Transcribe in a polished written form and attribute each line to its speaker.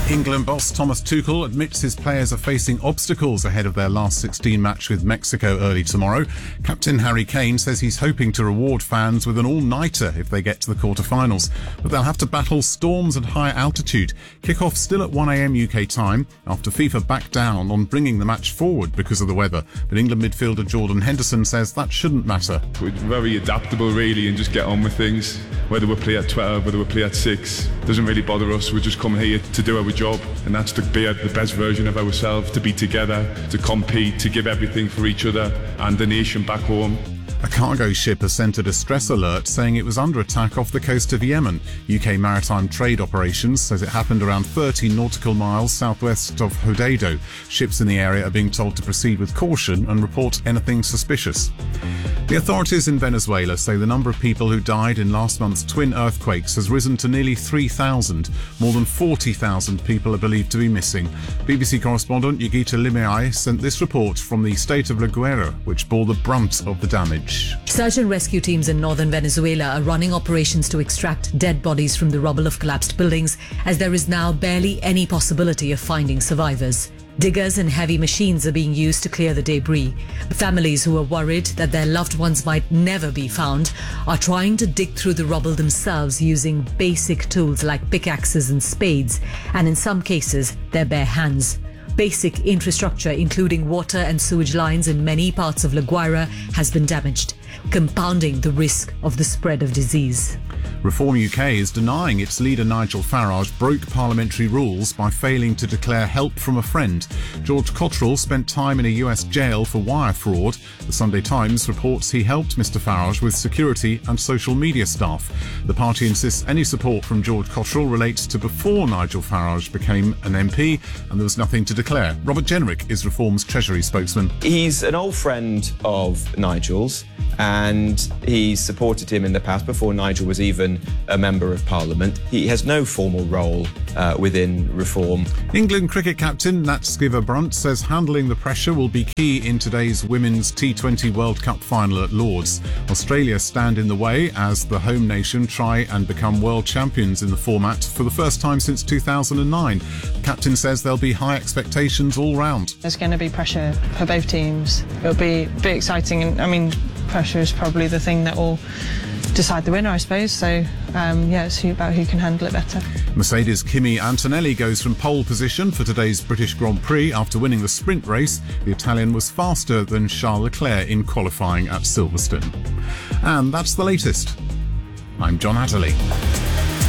Speaker 1: England boss Thomas Tuchel admits his players are facing obstacles ahead of their last 16 match with Mexico early tomorrow. Captain Harry Kane says he's hoping to reward fans with an all-nighter if they get to the quarter-finals, but they'll have to battle storms and high altitude. Kick-off still at 1 a.m. UK time after FIFA backed down on bringing the match forward because of the weather, but England midfielder Jordan Henderson says that shouldn't matter.
Speaker 2: We're very adaptable really and just get on with things. Whether we play at 12, whether we play at 6, doesn't really bother us. We just come here to do our job, and that's to be the best version of ourselves, to be together, to compete, to give everything for each other and the nation back home.
Speaker 1: A cargo ship has sent a distress alert saying it was under attack off the coast of Yemen. UK Maritime Trade Operations says it happened around 30 nautical miles southwest of Hodeido. Ships in the area are being told to proceed with caution and report anything suspicious. The authorities in Venezuela say the number of people who died in last month's twin earthquakes has risen to nearly 3,000. More than 40,000 people are believed to be missing. BBC correspondent Yugita Limeay sent this report from the state of La Guaira, which bore the brunt of the damage.
Speaker 3: Search and rescue teams in northern Venezuela are running operations to extract dead bodies from the rubble of collapsed buildings, as there is now barely any possibility of finding survivors. Diggers and heavy machines are being used to clear the debris. Families who are worried that their loved ones might never be found are trying to dig through the rubble themselves using basic tools like pickaxes and spades, and in some cases, their bare hands. Basic infrastructure, including water and sewage lines in many parts of La Guaira, has been damaged, compounding the risk of the spread of disease.
Speaker 1: Reform UK is denying its leader Nigel Farage broke parliamentary rules by failing to declare help from a friend. George Cottrell spent time in a US jail for wire fraud. The Sunday Times reports he helped Mr Farage with security and social media staff. The party insists any support from George Cottrell relates to before Nigel Farage became an MP and there was nothing to declare. Robert Jenrick is Reform's Treasury spokesman.
Speaker 4: He's an old friend of Nigel's, and he's supported him in the past before Nigel was even a member of Parliament. He has no formal role within Reform.
Speaker 1: England cricket captain Nat Sciver-Brunt says handling the pressure will be key in today's Women's T20 World Cup final at Lords. Australia stand in the way as the home nation try and become world champions in the format for the first time since 2009. The captain says there'll be high expectations all round.
Speaker 5: There's going to be pressure for both teams. It'll be exciting, and pressure is probably the thing that will decide the winner, I suppose. So, it's about who can handle it better.
Speaker 1: Mercedes' Kimi Antonelli goes from pole position for today's British Grand Prix after winning the sprint race. The Italian was faster than Charles Leclerc in qualifying at Silverstone. And that's the latest. I'm John Atterley.